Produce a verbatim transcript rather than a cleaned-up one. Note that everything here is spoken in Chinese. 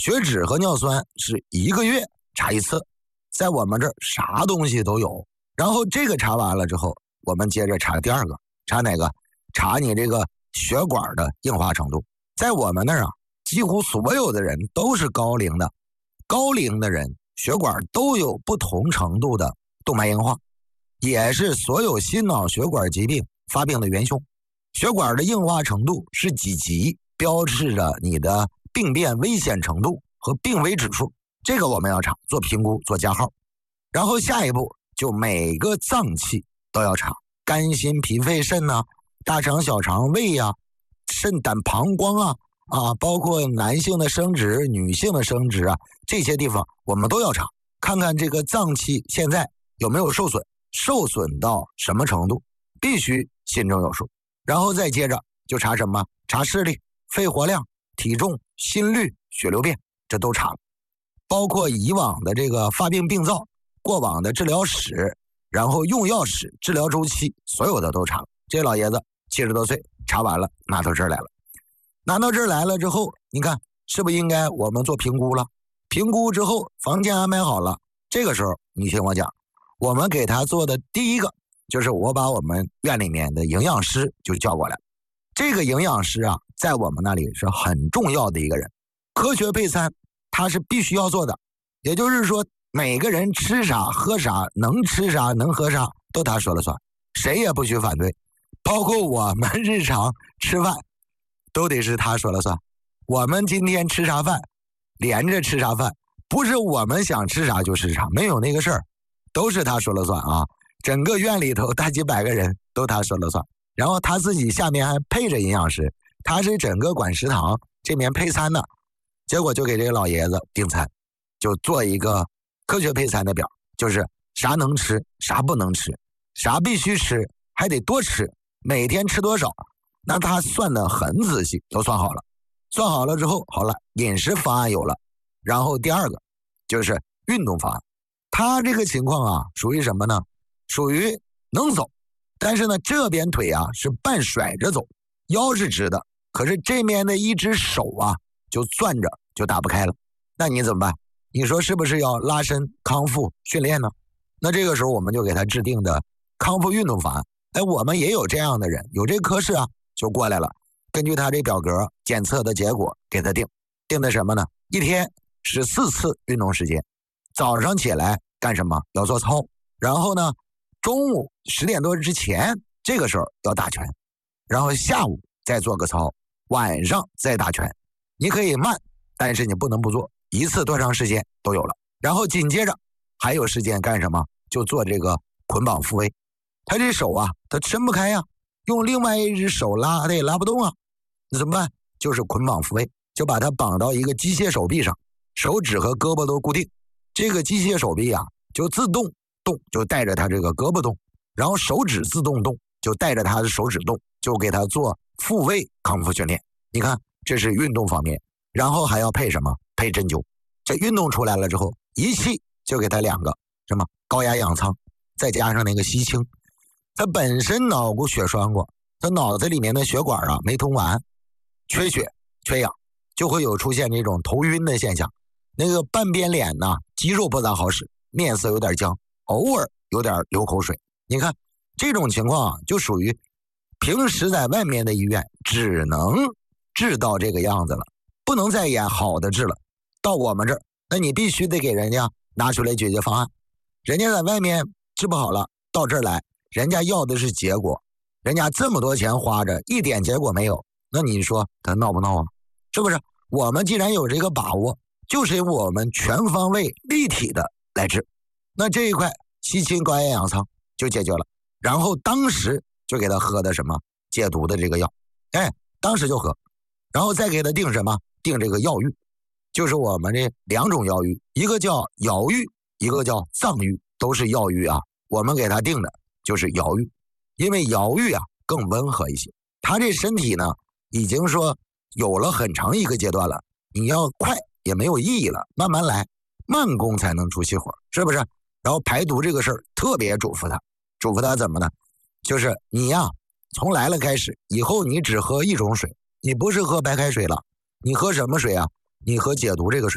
血脂和尿酸是一个月查一次，在我们这儿啥东西都有。然后这个查完了之后，我们接着查第二个，查哪个？查你这个血管的硬化程度。在我们那儿啊，几乎所有的人都是高龄的，高龄的人血管都有不同程度的动脉硬化，也是所有心脑血管疾病发病的元凶。血管的硬化程度是几级，标志着你的病变危险程度和病危指数，这个我们要查，做评估，做加号。然后下一步就每个脏器都要查，肝心脾肺肾啊，大肠小肠胃呀、啊，肾胆膀胱啊啊，包括男性的生殖、女性的生殖啊，这些地方我们都要查，看看这个脏器现在有没有受损，受损到什么程度，必须心中有数。然后再接着就查什么？查视力、肺活量、体重、心率、血流变，这都查了。包括以往的这个发病病灶、过往的治疗史，然后用药史、治疗周期，所有的都查了。这老爷子七十多岁，查完了，拿到这儿来了。拿到这儿来了之后，你看是不是应该我们做评估了？评估之后，房间安排好了，这个时候你听我讲，我们给他做的第一个就是我把我们院里面的营养师就叫过来。这个营养师啊，在我们那里是很重要的一个人。科学配餐他是必须要做的，也就是说每个人吃啥喝啥，能吃啥能喝啥都他说了算，谁也不许反对。包括我们日常吃饭都得是他说了算。我们今天吃啥饭连着吃啥饭，不是我们想吃啥就吃啥，没有那个事儿，都是他说了算啊。整个院里头大几百个人都他说了算，然后他自己下面还配着营养师，他是整个管食堂这边配餐的。结果就给这个老爷子订餐，就做一个科学配餐的表，就是啥能吃啥不能吃，啥必须吃还得多吃，每天吃多少，那他算得很仔细，都算好了。算好了之后，好了，饮食方案有了，然后第二个就是运动方案。他这个情况啊，属于什么呢？属于能走，但是呢这边腿啊是半甩着走，腰是直的，可是这面的一只手啊就攥着就打不开了。那你怎么办？你说是不是要拉伸康复训练呢？那这个时候我们就给他制定的康复运动方案。哎，我们也有这样的人，有这科室啊就过来了，根据他这表格检测的结果给他定定的什么呢？一天十四次运动时间，早上起来干什么？要做操，然后呢中午十点多之前这个时候要打拳，然后下午再做个操，晚上再打拳。你可以慢，但是你不能不做，一次多长时间都有了。然后紧接着还有时间干什么？就做这个捆绑复位。他这手啊他伸不开呀、啊，用另外一只手拉他也拉不动啊，那怎么办？就是捆绑复位，就把它绑到一个机械手臂上，手指和胳膊都固定，这个机械手臂啊就自动动，就带着他这个胳膊动，然后手指自动动，就带着他的手指动，就给他做复位康复训练。你看这是运动方面，然后还要配什么？配针灸。这运动出来了之后，仪器就给他两个，什么高压氧舱，再加上那个吸氢。他本身脑骨血栓过，他脑子里面的血管啊没通完，缺血缺氧，就会有出现这种头晕的现象。那个半边脸呢肌肉不咋好使，面色有点僵，偶尔有点流口水。你看这种情况啊，就属于平时在外面的医院只能治到这个样子了，不能再演好的治了。到我们这儿，那你必须得给人家拿出来解决方案。人家在外面治不好了，到这儿来，人家要的是结果，人家这么多钱花着，一点结果没有，那你说他闹不闹啊？是不是？我们既然有这个把握，就是因为我们全方位立体的来治，那这一块吸氢高压氧舱就解决了。然后当时就给他喝的什么解毒的这个药，哎，当时就喝，然后再给他定什么？定这个药浴，就是我们这两种药浴，一个叫瑶浴，一个叫藏浴，都是药浴啊。我们给他定的就是瑶浴，因为瑶浴啊更温和一些。他这身体呢已经说有了很长一个阶段了，你要快也没有意义了，慢慢来，慢工才能出细活，是不是？然后排毒这个事儿特别嘱咐他，嘱咐他怎么呢？就是你呀，从来了开始，以后你只喝一种水，你不是喝白开水了，你喝什么水啊？你喝解毒这个水。